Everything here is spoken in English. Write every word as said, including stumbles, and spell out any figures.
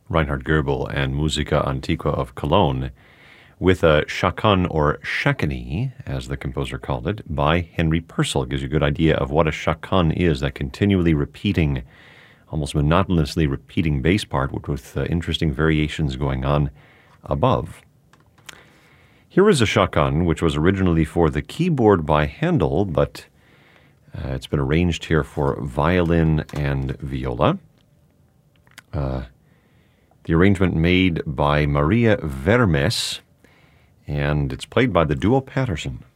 Reinhard Goebel and Musica Antiqua of Cologne, with a chaconne or chaconne, as the composer called it, by Henry Purcell. It gives you a good idea of what a chaconne is, that continually repeating, almost monotonously repeating bass part with, with uh, interesting variations going on above. Here is a chaconne, which was originally for the keyboard by Handel, but uh, it's been arranged here for violin and viola. Uh, the arrangement made by Maria Vermes, and it's played by the duo Patterson.